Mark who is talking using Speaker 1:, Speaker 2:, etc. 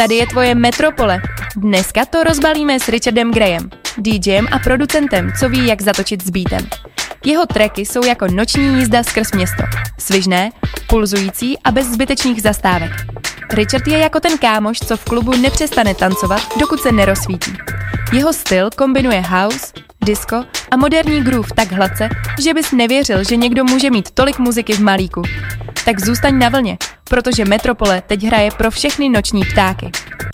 Speaker 1: Tady je tvoje metropole. Dneska to rozbalíme s Richardem Grayem, DJem a producentem, co ví, jak zatočit s beatem. Jeho tracky jsou jako noční jízda skrz město. Svižné, pulzující a bez zbytečných zastávek. Richard je jako ten kámoš, co v klubu nepřestane tancovat, dokud se nerozsvítí. Jeho styl kombinuje house, disco a moderní groove tak hladce, že bys nevěřil, že někdo může mít tolik muziky v malíku. Tak zůstaň na vlně, protože Metropole teď hraje pro všechny noční ptáky.